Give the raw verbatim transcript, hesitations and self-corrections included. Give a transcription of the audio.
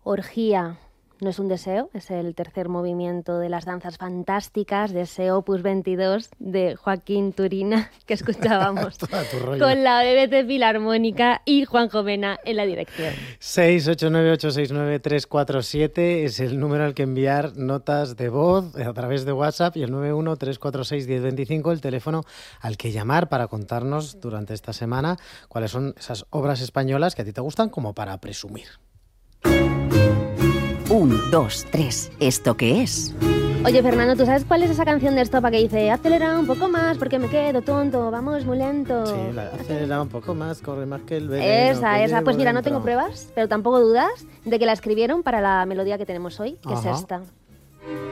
Orgía. No es un deseo, es el tercer movimiento de las danzas fantásticas de ese Opus veintidós de Joaquín Turina que escuchábamos con la B B C Filarmónica y Juanjo Mena en la dirección. seis ocho nueve ocho seis nueve tres cuatro siete es el número al que enviar notas de voz a través de WhatsApp y el nueve uno tres cuatro seis uno cero dos cinco el teléfono al que llamar para contarnos durante esta semana cuáles son esas obras españolas que a ti te gustan como para presumir. Un, dos, tres. ¿Esto qué es? Oye, Fernando, ¿tú sabes cuál es esa canción de Estopa que dice acelera un poco más porque me quedo tonto, vamos muy lento? Sí, la acelera un poco más, corre más que el veneno. Esa, esa. Pues mira, no tengo pruebas, pero tampoco dudas de que la escribieron para la melodía que tenemos hoy, que Ajá. es esta.